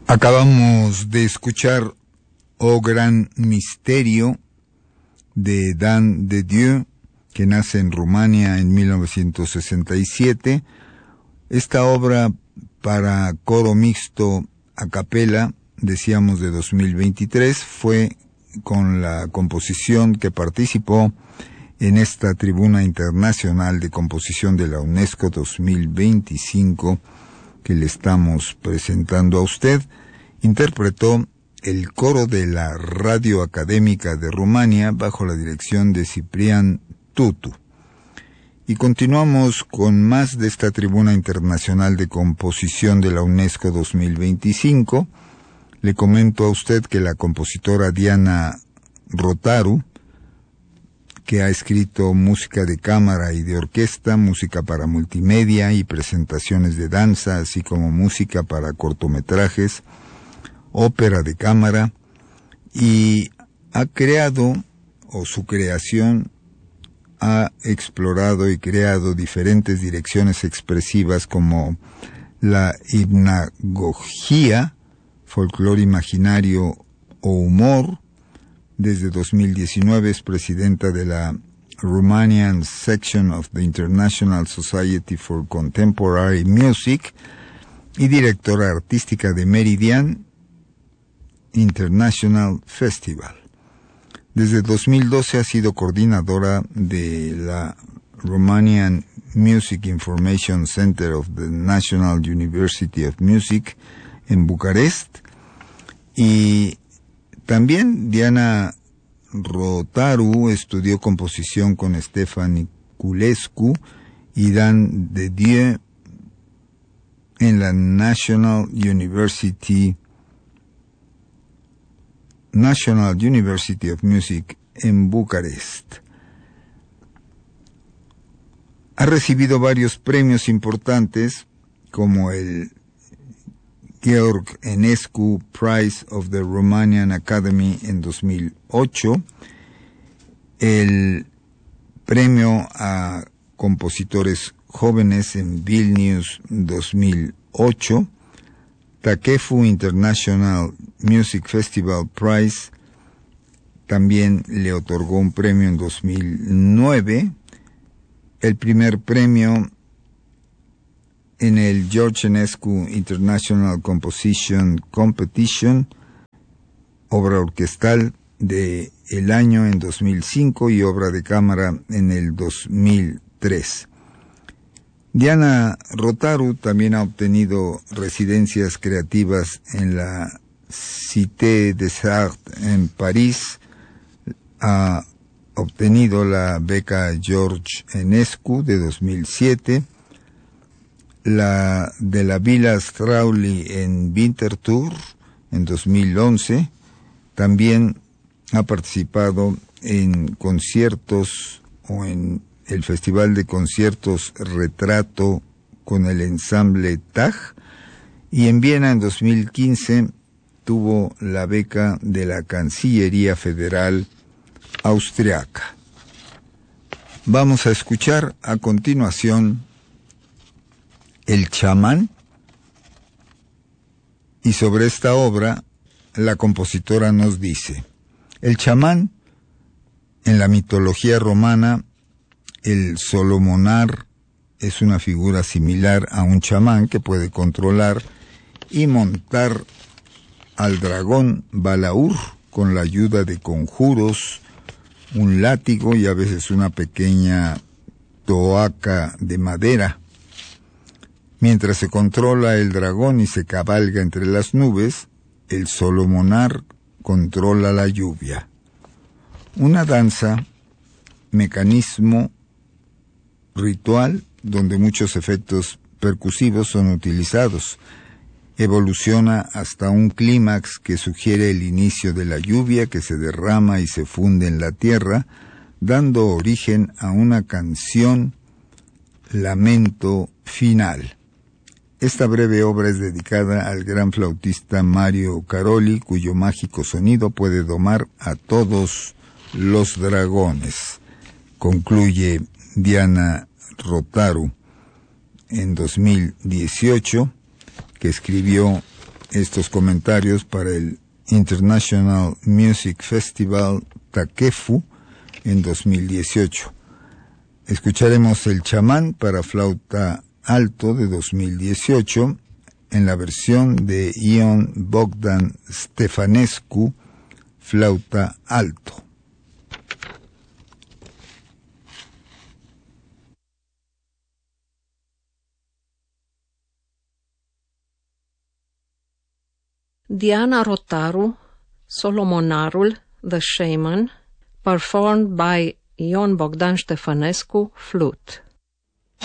Acabamos de escuchar Oh Gran Misterio de Dan de Dieu, que nace en Rumania en 1967. Esta obra para coro mixto a capela, decíamos de 2023, fue con la composición que participó en esta Tribuna Internacional de Composición de la UNESCO 2025 que le estamos presentando a usted. Interpretó el coro de la Radio Académica de Rumania bajo la dirección de Ciprian Tutu. Y continuamos con más de esta Tribuna Internacional de Composición de la UNESCO 2025. Le comento a usted que la compositora Diana Rotaru, que ha escrito música de cámara y de orquesta, música para multimedia y presentaciones de danza, así como música para cortometrajes, ópera de cámara, y ha creado, o su creación ha explorado y creado diferentes direcciones expresivas como la hipnagogía, folclore imaginario o humor. Desde 2019 es presidenta de la Romanian Section of the International Society for Contemporary Music y directora artística de Meridian International Festival. Desde 2012 ha sido coordinadora de la Romanian Music Information Center of the National University of Music en Bucarest. Y también Diana Rotaru estudió composición con Stefan Niculescu y Dan de Dieu en la National University of Music en Bucarest. Ha recibido varios premios importantes como el Georg Enescu Prize of the Romanian Academy en 2008, el premio a compositores jóvenes en Vilnius 2008, Takefu International Music Festival Prize también le otorgó un premio en 2009, el primer premio en el George Enescu International Composition Competition, obra orquestal de el año en 2005 y obra de cámara en el 2003. Diana Rotaru también ha obtenido residencias creativas en la Cité des Arts en París, ha obtenido la beca George Enescu de 2007, la de la Villa Strauly en Winterthur en 2011, también ha participado en conciertos o en el Festival de Conciertos Retrato con el ensamble TAG, y en Viena en 2015 tuvo la beca de la Cancillería Federal Austriaca. Vamos a escuchar a continuación El chamán, y sobre esta obra la compositora nos dice: el chamán, en la mitología romana, el Solomonar es una figura similar a un chamán que puede controlar y montar al dragón Balaur con la ayuda de conjuros, un látigo y a veces una pequeña toaca de madera. Mientras se controla el dragón y se cabalga entre las nubes, el Solomonar controla la lluvia. Una danza, mecanismo, ritual, donde muchos efectos percusivos son utilizados. Evoluciona hasta un clímax que sugiere el inicio de la lluvia que se derrama y se funde en la tierra, dando origen a una canción, lamento final. Esta breve obra es dedicada al gran flautista Mario Caroli, cuyo mágico sonido puede domar a todos los dragones. Concluye Diana Rotaru en 2018, que escribió estos comentarios para el International Music Festival Takefu en 2018. Escucharemos El chamán para flauta alto de 2018 en la versión de Ion Bogdan Stefanescu, flauta alto. Diana Rotaru, Solomonarul, The Shaman, performed by Ion Bogdan Stefanescu, flute.